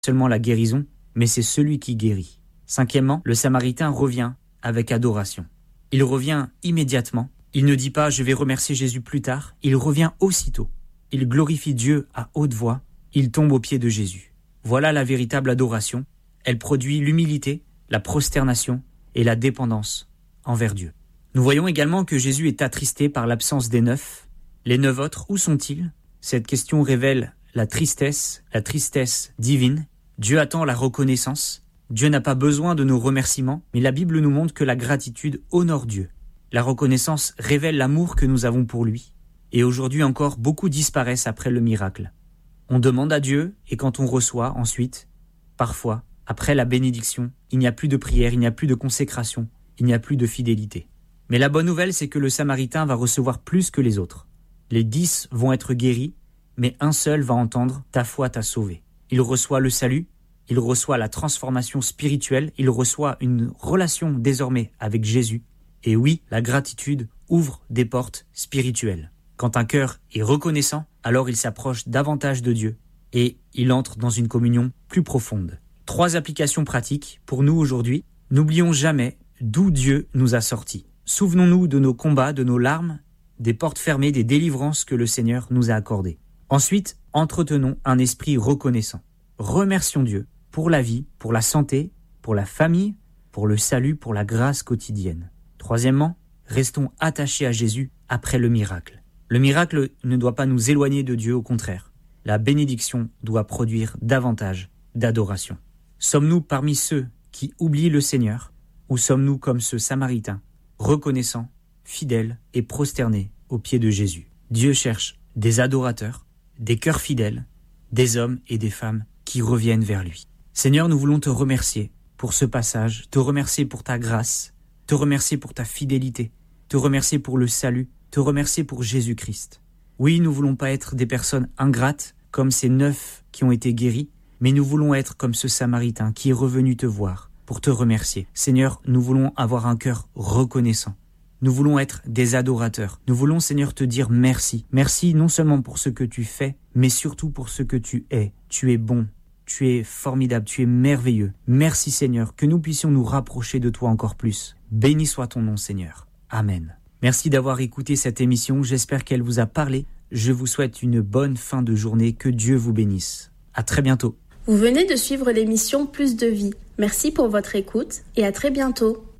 seulement la guérison, mais c'est celui qui guérit. Cinquièmement, le Samaritain revient avec adoration. Il revient immédiatement. Il ne dit pas « je vais remercier Jésus plus tard ». Il revient aussitôt. Il glorifie Dieu à haute voix. Il tombe aux pieds de Jésus. Voilà la véritable adoration. Elle produit l'humilité, la prosternation et la dépendance envers Dieu. Nous voyons également que Jésus est attristé par l'absence des 9. Les 9 autres, où sont-ils ? Cette question révèle la tristesse divine. Dieu attend la reconnaissance. Dieu n'a pas besoin de nos remerciements, mais la Bible nous montre que la gratitude honore Dieu. La reconnaissance révèle l'amour que nous avons pour lui. Et aujourd'hui encore, beaucoup disparaissent après le miracle. On demande à Dieu, et quand on reçoit ensuite, parfois, après la bénédiction, il n'y a plus de prière, il n'y a plus de consécration, il n'y a plus de fidélité. Mais la bonne nouvelle, c'est que le Samaritain va recevoir plus que les autres. Les 10 vont être guéris, mais un seul va entendre « ta foi t'a sauvé ». Il reçoit le salut, il reçoit la transformation spirituelle, il reçoit une relation désormais avec Jésus. Et oui, la gratitude ouvre des portes spirituelles. Quand un cœur est reconnaissant, alors il s'approche davantage de Dieu et il entre dans une communion plus profonde. 3 applications pratiques pour nous aujourd'hui. N'oublions jamais d'où Dieu nous a sortis. Souvenons-nous de nos combats, de nos larmes, des portes fermées, des délivrances que le Seigneur nous a accordées. Ensuite, entretenons un esprit reconnaissant. Remercions Dieu pour la vie, pour la santé, pour la famille, pour le salut, pour la grâce quotidienne. Troisièmement, restons attachés à Jésus après le miracle. Le miracle ne doit pas nous éloigner de Dieu, au contraire. La bénédiction doit produire davantage d'adoration. Sommes-nous parmi ceux qui oublient le Seigneur, ou sommes-nous comme ce Samaritain, reconnaissant, fidèle et prosterné aux pieds de Jésus? Dieu cherche des adorateurs, des cœurs fidèles, des hommes et des femmes qui reviennent vers lui. Seigneur, nous voulons te remercier pour ce passage, te remercier pour ta grâce, te remercier pour ta fidélité, te remercier pour le salut, te remercier pour Jésus-Christ. Oui, nous ne voulons pas être des personnes ingrates comme ces 9 qui ont été guéris, mais nous voulons être comme ce Samaritain qui est revenu te voir pour te remercier. Seigneur, nous voulons avoir un cœur reconnaissant. Nous voulons être des adorateurs. Nous voulons, Seigneur, te dire merci. Merci non seulement pour ce que tu fais, mais surtout pour ce que tu es. Tu es bon, tu es formidable, tu es merveilleux. Merci, Seigneur, que nous puissions nous rapprocher de toi encore plus. Béni soit ton nom, Seigneur. Amen. Merci d'avoir écouté cette émission. J'espère qu'elle vous a parlé. Je vous souhaite une bonne fin de journée. Que Dieu vous bénisse. À très bientôt. Vous venez de suivre l'émission Plus de vie. Merci pour votre écoute et à très bientôt.